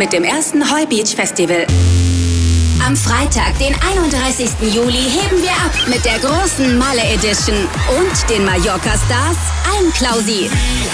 mit dem ersten Hoi Beach Festival. Am Freitag, den 31. Juli, heben wir ab mit der großen Malle Edition und den Mallorca Stars Almklausi.